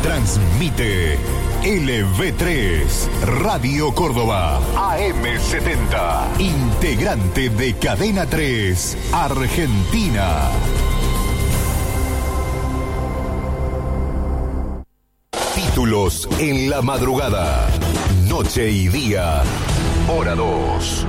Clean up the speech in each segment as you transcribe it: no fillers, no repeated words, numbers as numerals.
Transmite LV3, Radio Córdoba, AM70, integrante de Cadena 3, Argentina. Títulos en la madrugada, noche y día, hora 2.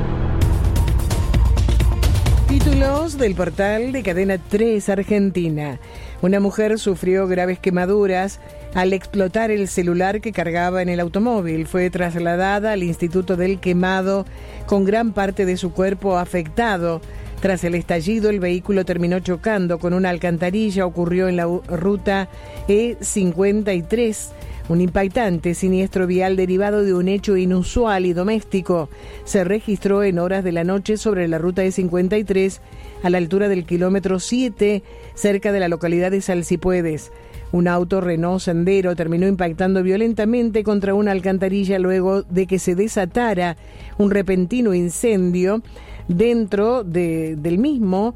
Títulos del portal de Cadena 3 Argentina. Una mujer sufrió graves quemaduras al explotar el celular que cargaba en el automóvil. Fue trasladada al Instituto del Quemado con gran parte de su cuerpo afectado. Tras el estallido, el vehículo terminó chocando con una alcantarilla. Ocurrió en la ruta E53. Un impactante siniestro vial derivado de un hecho inusual y doméstico se registró en horas de la noche sobre la ruta E53 a la altura del kilómetro 7, cerca de la localidad de Salsipuedes. Un auto Renault Sandero terminó impactando violentamente contra una alcantarilla luego de que se desatara un repentino incendio dentro del mismo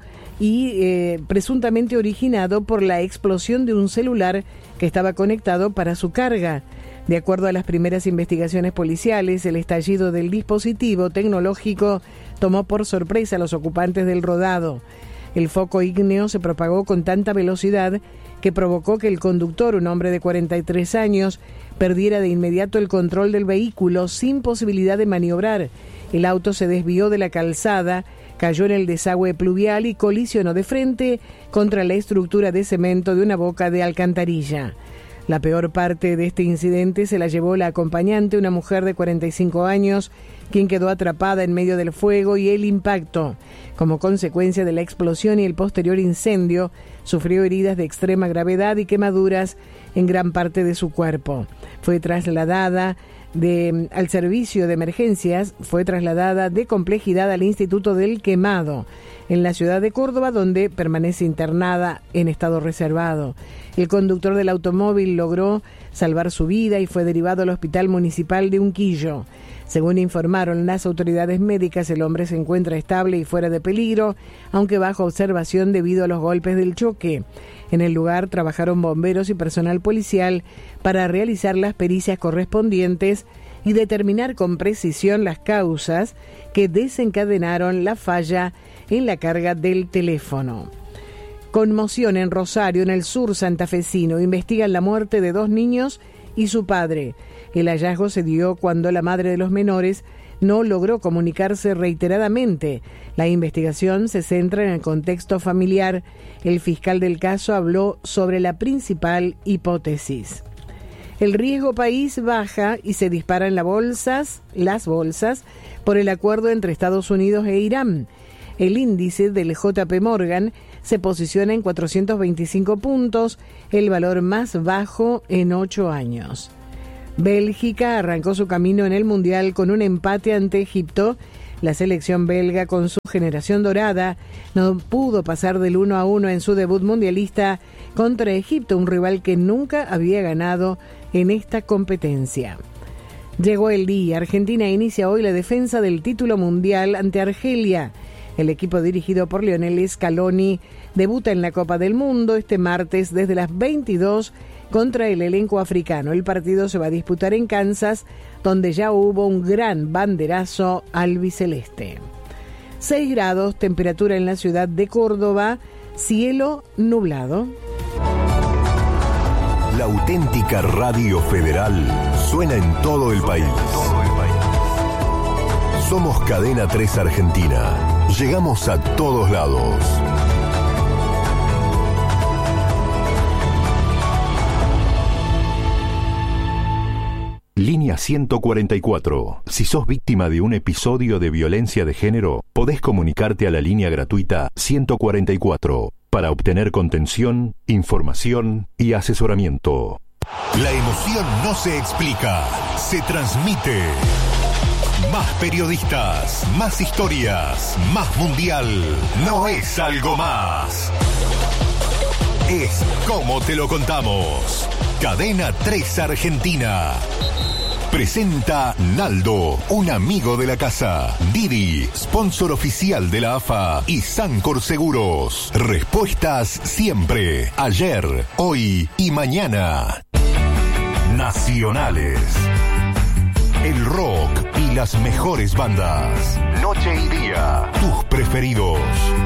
y presuntamente originado por la explosión de un celular que estaba conectado para su carga. De acuerdo a las primeras investigaciones policiales, el estallido del dispositivo tecnológico tomó por sorpresa a los ocupantes del rodado. El foco ígneo se propagó con tanta velocidad que provocó que el conductor, un hombre de 43 años, perdiera de inmediato el control del vehículo sin posibilidad de maniobrar. El auto se desvió de la calzada, cayó en el desagüe pluvial y colisionó de frente contra la estructura de cemento de una boca de alcantarilla. La peor parte de este incidente se la llevó la acompañante, una mujer de 45 años, quien quedó atrapada en medio del fuego y el impacto. Como consecuencia de la explosión y el posterior incendio, sufrió heridas de extrema gravedad y quemaduras en gran parte de su cuerpo. Fue trasladada al servicio de emergencias, fue trasladada de complejidad al Instituto del Quemado, en la ciudad de Córdoba, donde permanece internada en estado reservado. El conductor del automóvil logró salvar su vida y fue derivado al Hospital Municipal de Unquillo. Según informaron las autoridades médicas, el hombre se encuentra estable y fuera de peligro, aunque bajo observación debido a los golpes del choque. En el lugar trabajaron bomberos y personal policial para realizar las pericias correspondientes y determinar con precisión las causas que desencadenaron la falla en la carga del teléfono. Conmoción en Rosario, en el sur santafesino. Investigan la muerte de 2 niños y su padre. El hallazgo se dio cuando la madre de los menores no logró comunicarse reiteradamente. La investigación se centra en el contexto familiar. El fiscal del caso habló sobre la principal hipótesis. El riesgo país baja y se disparan las bolsas por el acuerdo entre Estados Unidos e Irán. El índice del JP Morgan se posiciona en 425 puntos, el valor más bajo en 8 años. Bélgica arrancó su camino en el Mundial con un empate ante Egipto. La selección belga, con su generación dorada, no pudo pasar del 1-1 en su debut mundialista contra Egipto, un rival que nunca había ganado en esta competencia. Llegó el día. Argentina inicia hoy la defensa del título mundial ante Argelia. El equipo dirigido por Lionel Scaloni debuta en la Copa del Mundo este martes desde las 22 contra el elenco africano. El partido se va a disputar en Kansas, donde ya hubo un gran banderazo albiceleste. 6 grados, temperatura en la ciudad de Córdoba, cielo nublado. La auténtica Radio Federal suena en todo el país. Somos Cadena 3 Argentina. Llegamos a todos lados. Línea 144. Si sos víctima de un episodio de violencia de género, podés comunicarte a la línea gratuita 144 para obtener contención, información y asesoramiento. La emoción no se explica, se transmite. Más periodistas, más historias, más mundial. No es algo más. Es como te lo contamos. Cadena 3 Argentina. Presenta Naldo, un amigo de la casa. Didi, sponsor oficial de la AFA y Sancor Seguros. Respuestas siempre, ayer, hoy y mañana. nacionales. El rock y las mejores bandas. Noche y día. Tus preferidos.